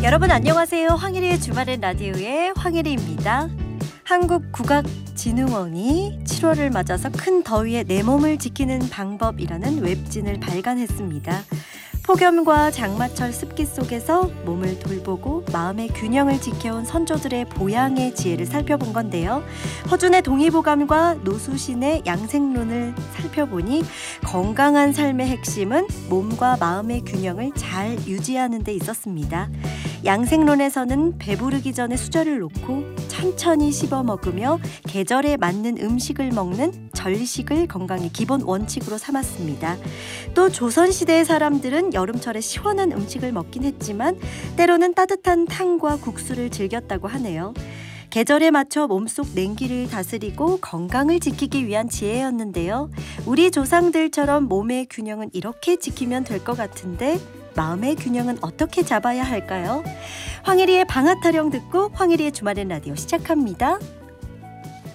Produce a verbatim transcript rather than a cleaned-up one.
여러분 안녕하세요. 황혜리의 주말엔 라디오의 황혜리입니다. 한국국악진흥원이 칠월을 맞아서 큰 더위에 내 몸을 지키는 방법이라는 웹진을 발간했습니다. 폭염과 장마철 습기 속에서 몸을 돌보고 마음의 균형을 지켜온 선조들의 보양의 지혜를 살펴본 건데요. 허준의 동의보감과 노수신의 양생론을 살펴보니 건강한 삶의 핵심은 몸과 마음의 균형을 잘 유지하는 데 있었습니다. 양생론에서는 배부르기 전에 수저를 놓고 천천히 씹어 먹으며 계절에 맞는 음식을 먹는 절식을 건강의 기본 원칙으로 삼았습니다. 또 조선시대의 사람들은 여름철에 시원한 음식을 먹긴 했지만 때로는 따뜻한 탕과 국수를 즐겼다고 하네요. 계절에 맞춰 몸속 냉기를 다스리고 건강을 지키기 위한 지혜였는데요. 우리 조상들처럼 몸의 균형은 이렇게 지키면 될 것 같은데 마음의 균형은 어떻게 잡아야 할까요? 황혜리의 방앗타령 듣고 황혜리의 주말엔 라디오 시작합니다.